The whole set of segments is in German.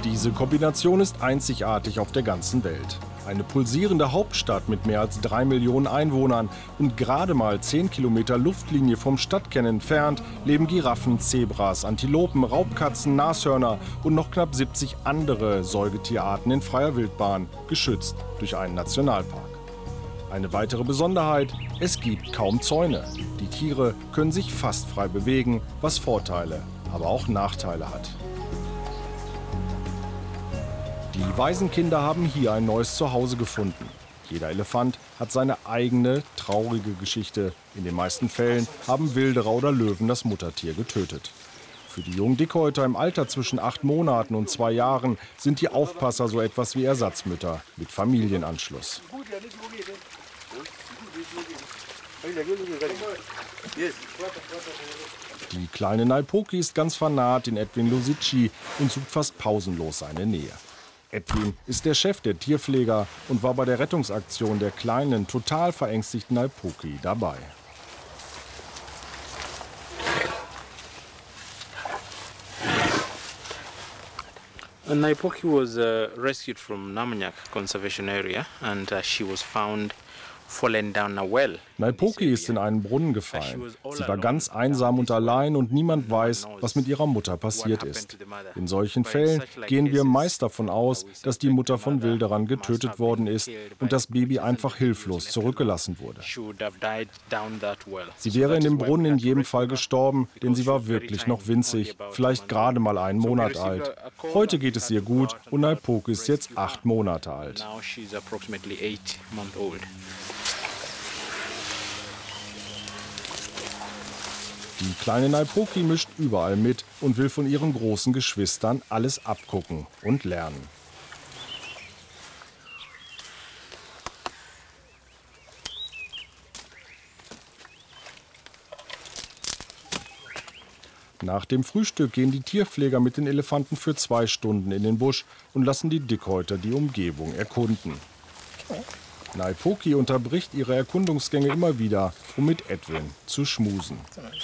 Diese Kombination ist einzigartig auf der ganzen Welt. Eine pulsierende Hauptstadt mit mehr als 3 Millionen Einwohnern und gerade mal 10 Kilometer Luftlinie vom Stadtkern entfernt leben Giraffen, Zebras, Antilopen, Raubkatzen, Nashörner und noch knapp 70 andere Säugetierarten in freier Wildbahn, geschützt durch einen Nationalpark. Eine weitere Besonderheit: es gibt kaum Zäune. Die Tiere können sich fast frei bewegen, was Vorteile, aber auch Nachteile hat. Die Waisenkinder haben hier ein neues Zuhause gefunden. Jeder Elefant hat seine eigene, traurige Geschichte. In den meisten Fällen haben Wilderer oder Löwen das Muttertier getötet. Für die jungen Dickhäuter im Alter zwischen 8 Monaten und 2 Jahren sind die Aufpasser so etwas wie Ersatzmütter mit Familienanschluss. Die kleine Naipoki ist ganz vernarrt in Edwin Losici und sucht fast pausenlos seine Nähe. Edwin ist der Chef der Tierpfleger und war bei der Rettungsaktion der kleinen, total verängstigten Naipoki dabei. Naipoki was rescued from Namanyak Conservation Area and she was found fallen down a well. Naipoki ist in einen Brunnen gefallen. Sie war ganz einsam und allein und niemand weiß, was mit ihrer Mutter passiert ist. In solchen Fällen gehen wir meist davon aus, dass die Mutter von Wilderern getötet worden ist und das Baby einfach hilflos zurückgelassen wurde. Sie wäre in dem Brunnen in jedem Fall gestorben, denn sie war wirklich noch winzig, vielleicht gerade mal 1 Monat alt. Heute geht es ihr gut und Naipoki ist jetzt 8 Monate alt. Die kleine Naipoki mischt überall mit und will von ihren großen Geschwistern alles abgucken und lernen. Nach dem Frühstück gehen die Tierpfleger mit den Elefanten für 2 Stunden in den Busch und lassen die Dickhäuter die Umgebung erkunden. Naipoki unterbricht ihre Erkundungsgänge immer wieder, um mit Edwin zu schmusen.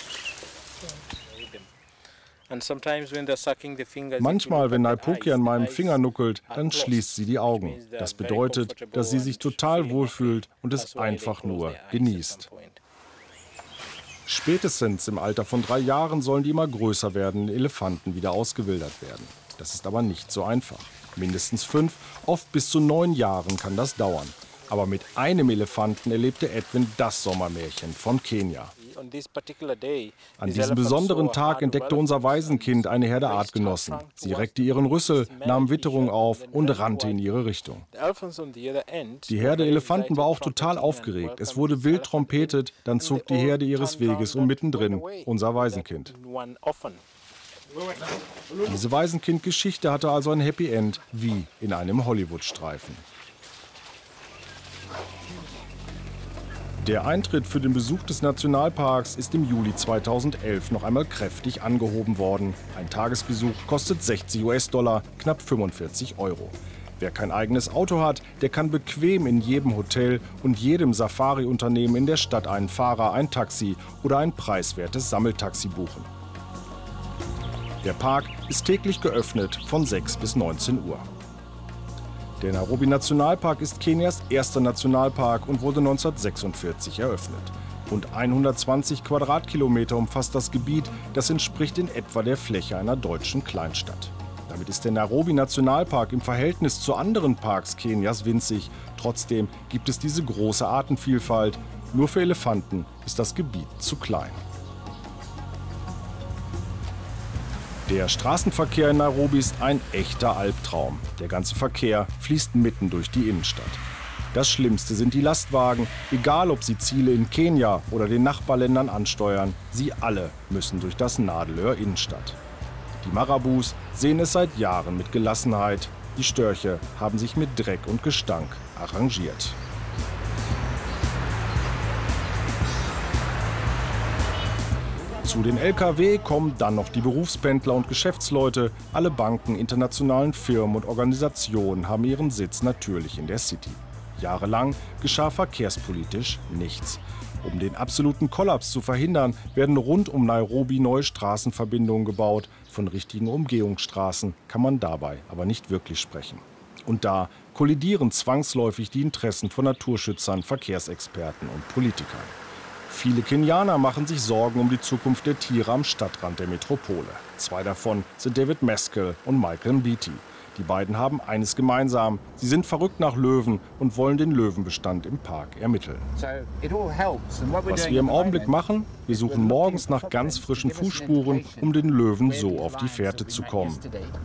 Manchmal, wenn Naipoki an meinem Finger nuckelt, dann schließt sie die Augen. Das bedeutet, dass sie sich total wohlfühlt und es einfach nur genießt. Spätestens im Alter von 3 Jahren sollen die immer größer werdenden Elefanten wieder ausgewildert werden. Das ist aber nicht so einfach. Mindestens 5, oft bis zu 9 Jahren kann das dauern. Aber mit einem Elefanten erlebte Edwin das Sommermärchen von Kenia. An diesem besonderen Tag entdeckte unser Waisenkind eine Herde Artgenossen. Sie reckte ihren Rüssel, nahm Witterung auf und rannte in ihre Richtung. Die Herde Elefanten war auch total aufgeregt. Es wurde wild trompetet, dann zog die Herde ihres Weges und mittendrin unser Waisenkind. Diese Waisenkind-Geschichte hatte also ein Happy End, wie in einem Hollywood-Streifen. Der Eintritt für den Besuch des Nationalparks ist im Juli 2011 noch einmal kräftig angehoben worden. Ein Tagesbesuch kostet 60 US-Dollar, knapp 45 €. Wer kein eigenes Auto hat, der kann bequem in jedem Hotel und jedem Safari-Unternehmen in der Stadt einen Fahrer, ein Taxi oder ein preiswertes Sammeltaxi buchen. Der Park ist täglich geöffnet von 6 bis 19 Uhr. Der Nairobi-Nationalpark ist Kenias erster Nationalpark und wurde 1946 eröffnet. Rund 120 Quadratkilometer umfasst das Gebiet, das entspricht in etwa der Fläche einer deutschen Kleinstadt. Damit ist der Nairobi-Nationalpark im Verhältnis zu anderen Parks Kenias winzig. Trotzdem gibt es diese große Artenvielfalt. Nur für Elefanten ist das Gebiet zu klein. Der Straßenverkehr in Nairobi ist ein echter Albtraum. Der ganze Verkehr fließt mitten durch die Innenstadt. Das Schlimmste sind die Lastwagen, egal ob sie Ziele in Kenia oder den Nachbarländern ansteuern. Sie alle müssen durch das Nadelöhr Innenstadt. Die Marabus sehen es seit Jahren mit Gelassenheit. Die Störche haben sich mit Dreck und Gestank arrangiert. Zu den Lkw kommen dann noch die Berufspendler und Geschäftsleute. Alle Banken, internationalen Firmen und Organisationen haben ihren Sitz natürlich in der City. Jahrelang geschah verkehrspolitisch nichts. Um den absoluten Kollaps zu verhindern, werden rund um Nairobi neue Straßenverbindungen gebaut. Von richtigen Umgehungsstraßen kann man dabei aber nicht wirklich sprechen. Und da kollidieren zwangsläufig die Interessen von Naturschützern, Verkehrsexperten und Politikern. Viele Kenianer machen sich Sorgen um die Zukunft der Tiere am Stadtrand der Metropole. 2 davon sind David Meskel und Michael Mbiti. Die beiden haben eines gemeinsam: Sie sind verrückt nach Löwen und wollen den Löwenbestand im Park ermitteln. Was wir im Augenblick machen, wir suchen morgens nach ganz frischen Fußspuren, um den Löwen so auf die Fährte zu kommen.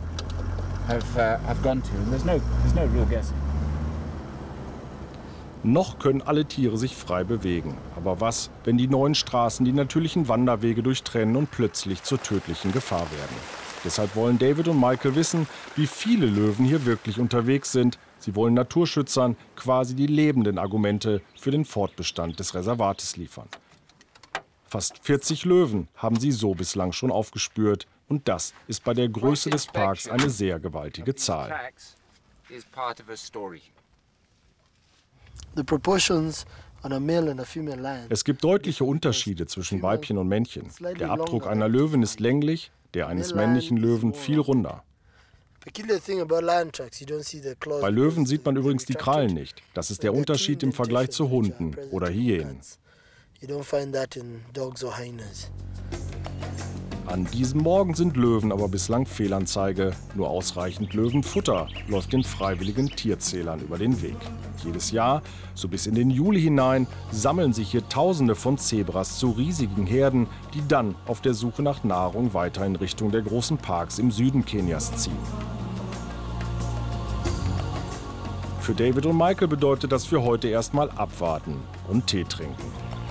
Noch können alle Tiere sich frei bewegen. Aber was, wenn die neuen Straßen die natürlichen Wanderwege durchtrennen und plötzlich zur tödlichen Gefahr werden? Deshalb wollen David und Michael wissen, wie viele Löwen hier wirklich unterwegs sind. Sie wollen Naturschützern quasi die lebenden Argumente für den Fortbestand des Reservates liefern. Fast 40 Löwen haben sie so bislang schon aufgespürt. Und das ist bei der Größe des Parks eine sehr gewaltige Zahl. Es gibt deutliche Unterschiede zwischen Weibchen und Männchen. Der Abdruck einer Löwin ist länglich, der eines männlichen Löwen viel runder. Bei Löwen sieht man übrigens die Krallen nicht. Das ist der Unterschied im Vergleich zu Hunden oder Hyänen. An diesem Morgen sind Löwen aber bislang Fehlanzeige. Nur ausreichend Löwenfutter läuft den freiwilligen Tierzählern über den Weg. Jedes Jahr, so bis in den Juli hinein, sammeln sich hier Tausende von Zebras zu riesigen Herden, die dann auf der Suche nach Nahrung weiter in Richtung der großen Parks im Süden Kenias ziehen. Für David und Michael bedeutet das für heute erstmal abwarten und Tee trinken.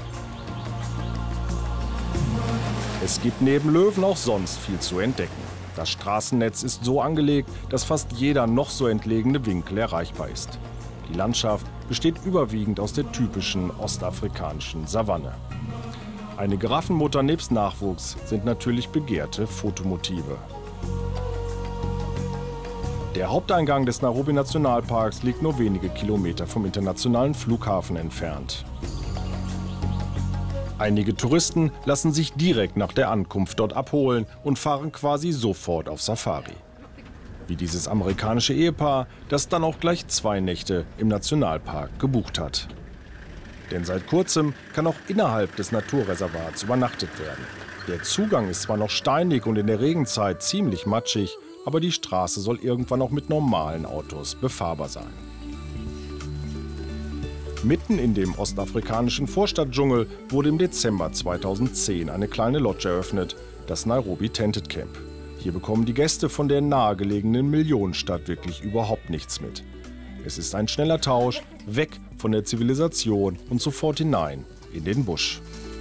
Es gibt neben Löwen auch sonst viel zu entdecken. Das Straßennetz ist so angelegt, dass fast jeder noch so entlegene Winkel erreichbar ist. Die Landschaft besteht überwiegend aus der typischen ostafrikanischen Savanne. Eine Giraffenmutter nebst Nachwuchs sind natürlich begehrte Fotomotive. Der Haupteingang des Nairobi-Nationalparks liegt nur wenige Kilometer vom internationalen Flughafen entfernt. Einige Touristen lassen sich direkt nach der Ankunft dort abholen und fahren quasi sofort auf Safari. Wie dieses amerikanische Ehepaar, das dann auch gleich 2 Nächte im Nationalpark gebucht hat. Denn seit kurzem kann auch innerhalb des Naturreservats übernachtet werden. Der Zugang ist zwar noch steinig und in der Regenzeit ziemlich matschig, aber die Straße soll irgendwann auch mit normalen Autos befahrbar sein. Mitten in dem ostafrikanischen Vorstadtdschungel wurde im Dezember 2010 eine kleine Lodge eröffnet, das Nairobi Tented Camp. Hier bekommen die Gäste von der nahegelegenen Millionenstadt wirklich überhaupt nichts mit. Es ist ein schneller Tausch, weg von der Zivilisation und sofort hinein in den Busch.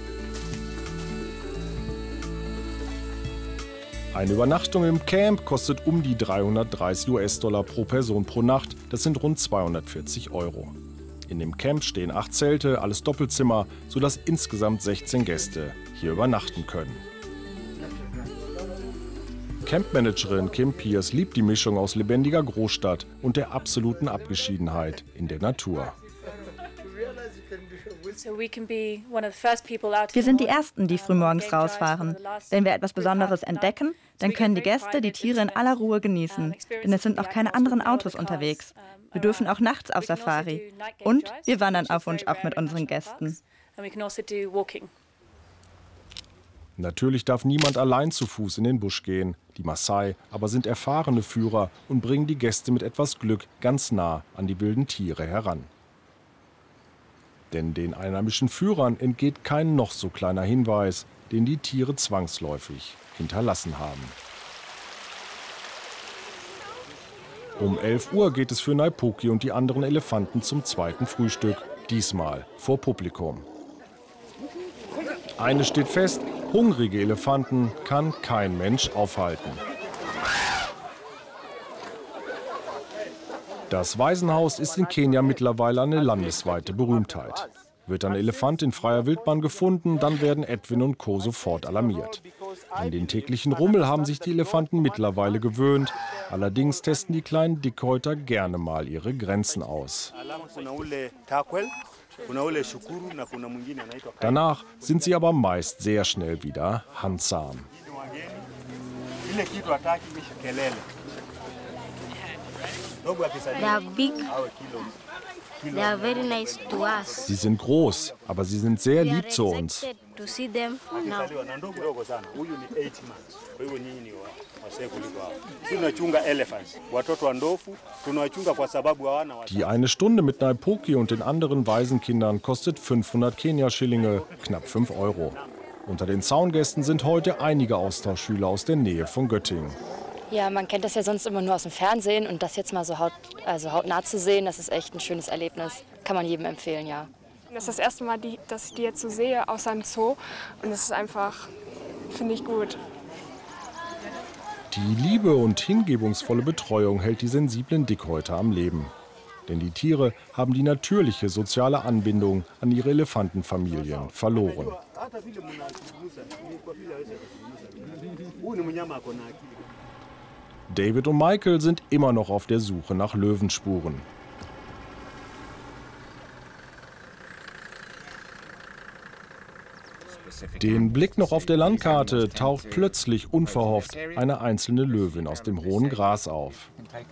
Eine Übernachtung im Camp kostet um die 330 US-Dollar pro Person pro Nacht, das sind rund 240 €. In dem Camp stehen 8 Zelte, alles Doppelzimmer, sodass insgesamt 16 Gäste hier übernachten können. Campmanagerin Kim Pierce liebt die Mischung aus lebendiger Großstadt und der absoluten Abgeschiedenheit in der Natur. Wir sind die Ersten, die frühmorgens rausfahren. Wenn wir etwas Besonderes entdecken, dann können die Gäste die Tiere in aller Ruhe genießen, denn es sind noch keine anderen Autos unterwegs. Wir dürfen auch nachts auf Safari. Und wir wandern auf Wunsch auch mit unseren Gästen. Natürlich darf niemand allein zu Fuß in den Busch gehen. Die Maasai aber sind erfahrene Führer und bringen die Gäste mit etwas Glück ganz nah an die wilden Tiere heran. Denn den einheimischen Führern entgeht kein noch so kleiner Hinweis, den die Tiere zwangsläufig hinterlassen haben. Um 11 Uhr geht es für Naipuki und die anderen Elefanten zum zweiten Frühstück, diesmal vor Publikum. Eines steht fest: hungrige Elefanten kann kein Mensch aufhalten. Das Waisenhaus ist in Kenia mittlerweile eine landesweite Berühmtheit. Wird ein Elefant in freier Wildbahn gefunden, dann werden Edwin und Co. sofort alarmiert. An den täglichen Rummel haben sich die Elefanten mittlerweile gewöhnt. Allerdings testen die kleinen Dickhäuter gerne mal ihre Grenzen aus. Danach sind sie aber meist sehr schnell wieder handsam. They are big. They are very nice to us. Sie sind groß, aber sie sind sehr lieb zu uns. To see them now. Die eine Stunde mit Naipoki und den anderen Waisenkindern kostet 500 Kenia-Schillinge, knapp 5 Euro. Unter den Zaungästen sind heute einige Austauschschüler aus der Nähe von Göttingen. Ja, man kennt das ja sonst immer nur aus dem Fernsehen und das jetzt mal so hautnah zu sehen, das ist echt ein schönes Erlebnis. Kann man jedem empfehlen, ja. Das ist das erste Mal, dass ich die jetzt so sehe, außer im Zoo. Und das ist einfach, finde ich, gut. Die Liebe und hingebungsvolle Betreuung hält die sensiblen Dickhäuter am Leben. Denn die Tiere haben die natürliche soziale Anbindung an ihre Elefantenfamilien verloren. David und Michael sind immer noch auf der Suche nach Löwenspuren. Den Blick noch auf der Landkarte taucht plötzlich unverhofft eine einzelne Löwin aus dem hohen Gras auf.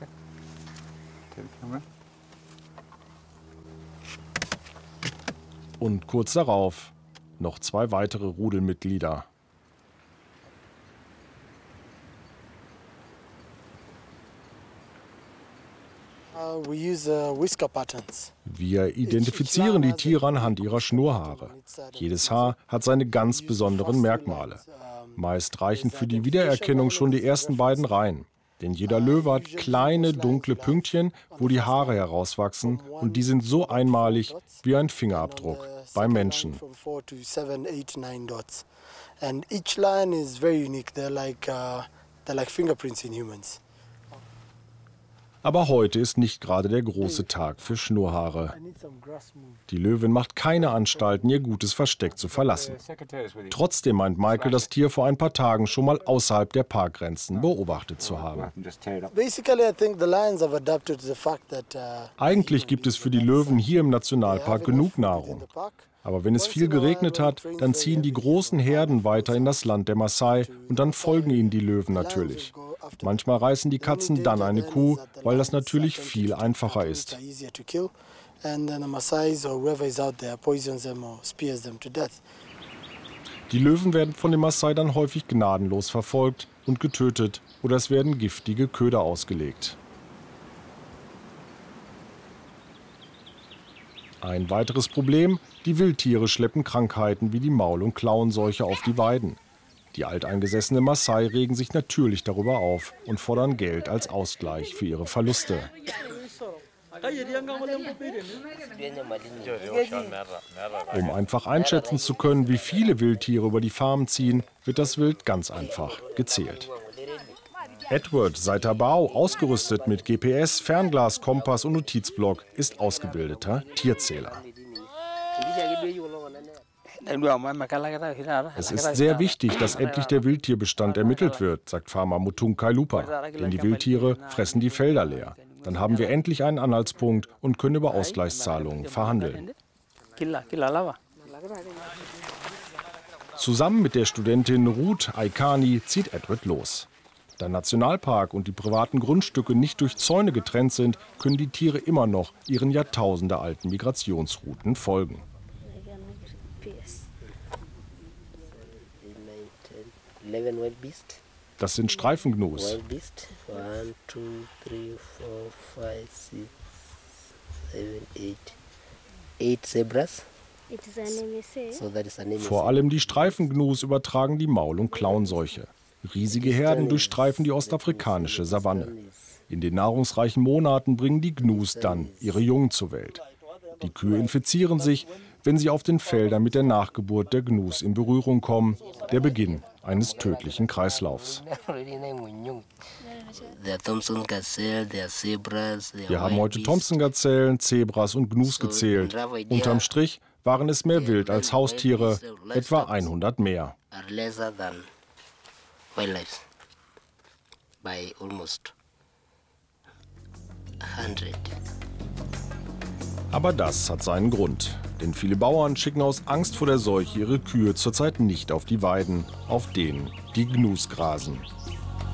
Und kurz darauf noch 2 weitere Rudelmitglieder. Wir identifizieren die Tiere anhand ihrer Schnurrhaare. Jedes Haar hat seine ganz besonderen Merkmale. Meist reichen für die Wiedererkennung schon die ersten beiden Reihen. Denn jeder Löwe hat kleine, dunkle Pünktchen, wo die Haare herauswachsen. Und die sind so einmalig wie ein Fingerabdruck beim Menschen. Aber heute ist nicht gerade der große Tag für Schnurrhaare. Die Löwin macht keine Anstalten, ihr gutes Versteck zu verlassen. Trotzdem meint Michael, das Tier vor ein paar Tagen schon mal außerhalb der Parkgrenzen beobachtet zu haben. Eigentlich gibt es für die Löwen hier im Nationalpark genug Nahrung. Aber wenn es viel geregnet hat, dann ziehen die großen Herden weiter in das Land der Maasai und dann folgen ihnen die Löwen natürlich. Manchmal reißen die Katzen dann eine Kuh, weil das natürlich viel einfacher ist. Die Löwen werden von den Maasai dann häufig gnadenlos verfolgt und getötet oder es werden giftige Köder ausgelegt. Ein weiteres Problem: Die Wildtiere schleppen Krankheiten wie die Maul- und Klauenseuche auf die Weiden. Die alteingesessenen Maasai regen sich natürlich darüber auf und fordern Geld als Ausgleich für ihre Verluste. Um einfach einschätzen zu können, wie viele Wildtiere über die Farmen ziehen, wird das Wild ganz einfach gezählt. Edward Seitabao, ausgerüstet mit GPS, Fernglas, Kompass und Notizblock, ist ausgebildeter Tierzähler. Es ist sehr wichtig, dass endlich der Wildtierbestand ermittelt wird, sagt Farmer Mutunkai Lupa. Denn die Wildtiere fressen die Felder leer. Dann haben wir endlich einen Anhaltspunkt und können über Ausgleichszahlungen verhandeln. Zusammen mit der Studentin Ruth Aikani zieht Edward los. Da Nationalpark und die privaten Grundstücke nicht durch Zäune getrennt sind, können die Tiere immer noch ihren jahrtausendealten Migrationsrouten folgen. Das sind Streifengnus. Vor allem die Streifengnus übertragen die Maul- und Klauenseuche. Riesige Herden durchstreifen die ostafrikanische Savanne. In den nahrungsreichen Monaten bringen die Gnus dann ihre Jungen zur Welt. Die Kühe infizieren sich, wenn sie auf den Feldern mit der Nachgeburt der Gnus in Berührung kommen. Der Beginn eines tödlichen Kreislaufs. Wir haben heute Thomson-Gazellen, Zebras und Gnus gezählt. Unterm Strich waren es mehr Wild als Haustiere, etwa 100 mehr. Aber das hat seinen Grund. Denn viele Bauern schicken aus Angst vor der Seuche ihre Kühe zurzeit nicht auf die Weiden, auf denen die Gnus grasen.